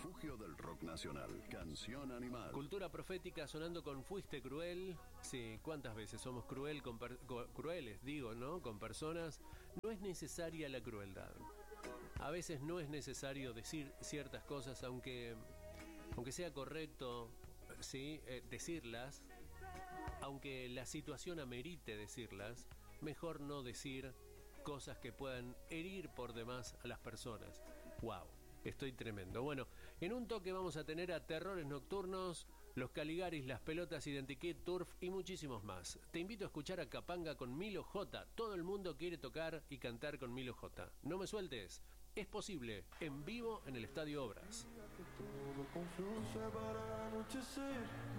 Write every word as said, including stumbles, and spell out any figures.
refugio del rock nacional. Canción Animal. Cultura profética sonando con Fuiste Cruel. Sí, ¿cuántas veces somos cruel con per- co- crueles, digo, ¿no? Con personas. No es necesaria la crueldad. A veces no es necesario decir ciertas cosas, aunque, aunque sea correcto, sí, eh, decirlas. Aunque la situación amerite decirlas, mejor no decir cosas que puedan herir por demás a las personas. ¡Wow! Estoy tremendo. Bueno, en un toque vamos a tener a Terrores Nocturnos, Los Caligaris, Las Pelotas, Identikit, Turf y muchísimos más. Te invito a escuchar a Capanga con Milo J. Todo el mundo quiere tocar y cantar con Milo J. No me sueltes. Es posible, en vivo en el Estadio Obras. Todo confluye para anochecer.